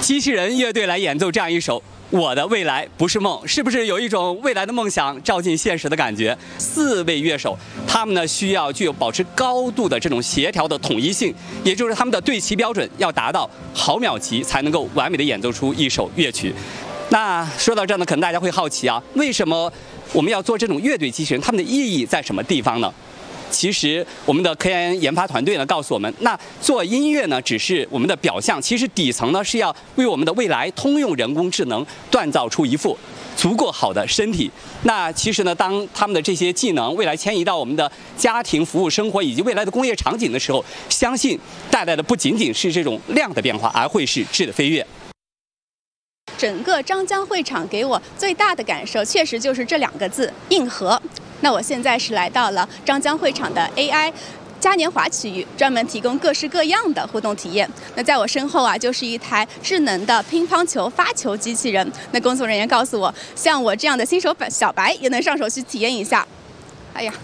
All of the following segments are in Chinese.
机器人乐队来演奏这样一首《我的未来不是梦》，是不是有一种未来的梦想照进现实的感觉？4位乐手，他们呢需要具有保持高度的这种协调的统一性，也就是他们的对齐标准要达到毫秒级，才能够完美的演奏出一首乐曲。那说到这呢，可能大家会好奇啊，为什么我们要做这种乐队机器人？它们的意义在什么地方呢？其实我们的科研研发团队呢告诉我们，那做音乐呢只是我们的表象，其实底层呢是要为我们的未来通用人工智能锻造出一副足够好的身体。那其实呢，当他们的这些技能未来迁移到我们的家庭服务生活以及未来的工业场景的时候，相信带来的不仅仅是这种量的变化，而会是质的飞跃。 整个张江会场给我最大的感受，确实就是这2个字：硬核。那我现在是来到了张江会场的 AI 嘉年华区域，专门提供各式各样的互动体验。那在我身后啊，就是一台智能的乒乓球发球机器人。那工作人员告诉我，像我这样的新手小白也能上手去体验一下。哎呀，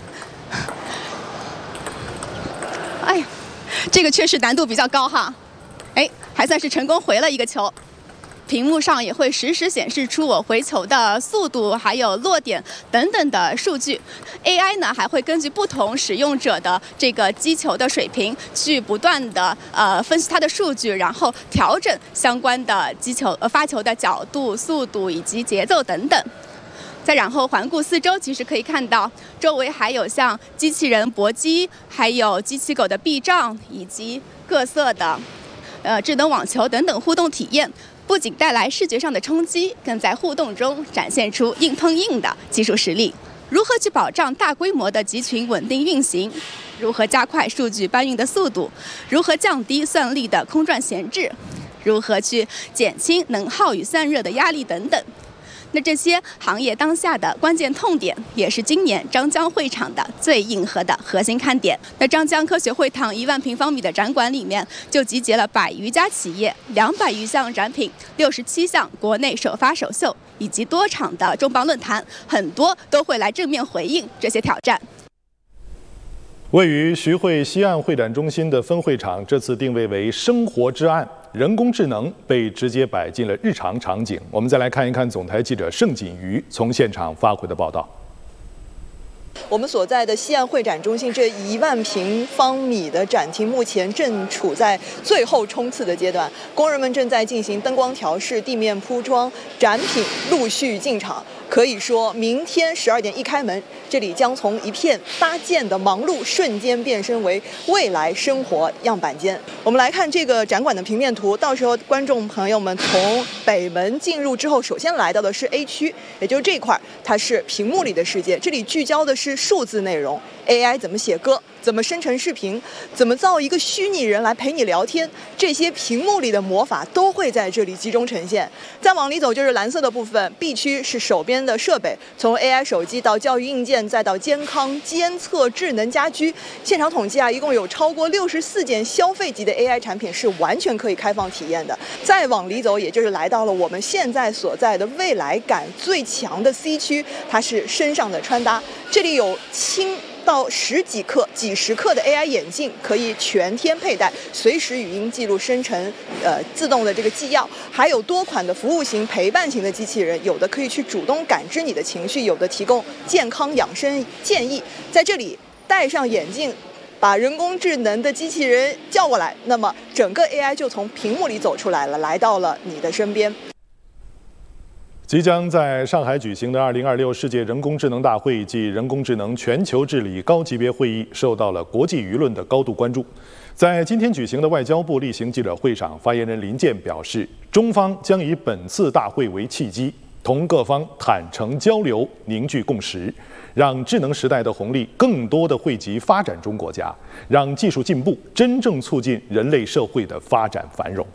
这个确实难度比较高哈。还算是成功回了一个球。屏幕上也会实时显示出我回球的速度，还有落点等等的数据。AI 呢还会根据不同使用者的这个击球的水平，去不断的分析它的数据，然后调整相关的发球的角度、速度以及节奏等等。再然后环顾四周，其实可以看到周围还有像机器人搏击，还有机器狗的避障，以及各色的智能网球等等互动体验。不仅带来视觉上的冲击，更在互动中展现出硬碰硬的技术实力。如何去保障大规模的集群稳定运行？如何加快数据搬运的速度？如何降低算力的空转闲置？如何去减轻能耗与散热的压力等等？那这些行业当下的关键痛点，也是今年张江会场的最硬核的核心看点。那张江科学会堂1万平方米的展馆里面，就集结了100余家企业、200余项展品、67项国内首发首秀，以及多场的重磅论坛，很多都会来正面回应这些挑战。 位于徐汇西岸会展中心的分会场，这次定位为生活之岸。人工智能被直接摆进了日常场景。我们再来看一看总台记者盛锦瑜从现场发回的报道。 我们所在的西岸会展中心这1万平方米的展厅，目前正处在最后冲刺的阶段，工人们正在进行灯光调试、地面铺装，展品陆续进场。可以说，明天12点一开门，这里将从一片搭建的忙碌瞬间变身为未来生活样板间。我们来看这个展馆的平面图，到时候观众朋友们从北门进入之后，首先来到的是 A 区，也就是这块，它是屏幕里的世界，这里聚焦的是数字内容 ，AI 怎么写歌，怎么生成视频，怎么造一个虚拟人来陪你聊天，这些屏幕里的魔法都会在这里集中呈现。再往里走就是蓝色的部分 ，B 区是手边的设备，从 AI 手机到教育硬件，再到健康监测、智能家居。现场统计啊，一共有超过64件消费级的 AI 产品是完全可以开放体验的。再往里走，也就是来到了我们现在所在的未来感最强的 C 区，它是身上的穿搭，这里有轻到10几克、几十克的 AI 眼镜，可以全天佩戴，随时语音记录生成自动的这个纪要，还有多款的服务型、陪伴型的机器人，有的可以去主动感知你的情绪，有的提供健康养生建议。在这里戴上眼镜，把人工智能的机器人叫过来，那么整个 AI 就从屏幕里走出来了，来到了你的身边。 即将在上海举行的2026世界人工智能大会暨人工智能全球治理高级别会议受到了国际舆论的高度关注。在今天举行的外交部例行记者会上，发言人林健表示，中方将以本次大会为契机，同各方坦诚交流，凝聚共识，让智能时代的红利更多地惠及发展中国家，让技术进步真正促进人类社会的发展繁荣。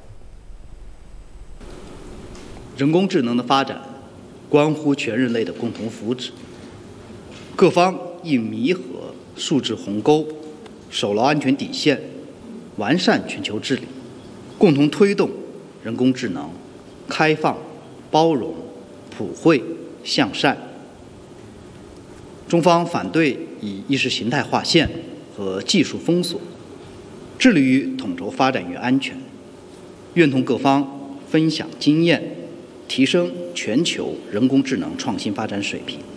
人工智能的发展关乎全人类的共同福祉，各方应弥合数字鸿沟，守牢安全底线，完善全球治理，共同推动人工智能开放、包容、普惠、向善。中方反对以意识形态划线和技术封锁，致力于统筹发展与安全，愿同各方分享经验，提升全球人工智能创新发展水平。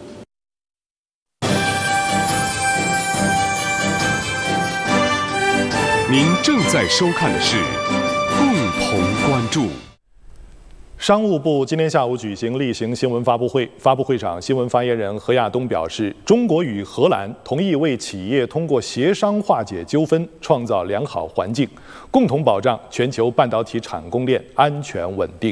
您正在收看的是《共同关注》。 商务部今天下午举行例行新闻发布会，发布会上，新闻发言人何亚东表示，中国与荷兰同意为企业通过协商化解纠纷，创造良好环境，共同保障全球半导体产供链安全稳定。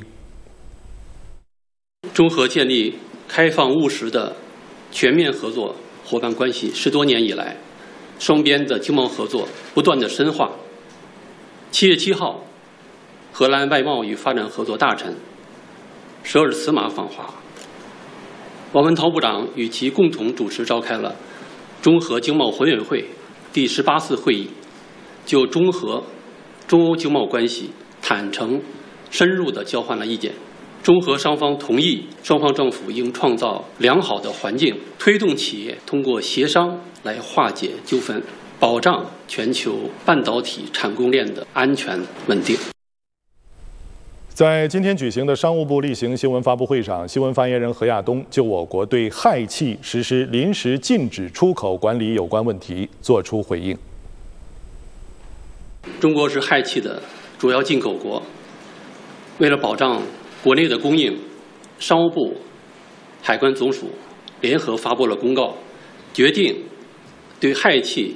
中荷建立开放务实的全面合作伙伴关系10多年以来，双边的经贸合作不断的深化。7月7号，荷兰外贸与发展合作大臣舍尔茨马访华，王文涛部长与其共同主持召开了中荷经贸委员会第18次会议，就中荷、中欧经贸关系坦诚、深入地交换了意见。中荷双方同意，双方政府应创造良好的环境，推动企业通过协商来化解纠纷，保障全球半导体产供链的安全稳定。 在今天举行的商务部例行新闻发布会上，新闻发言人何亚东就我国对氦气实施临时禁止出口管理有关问题作出回应。 中国是氦气的主要进口国，为了保障国内的供应，商务部、海关总署联合发布了公告，决定对氦气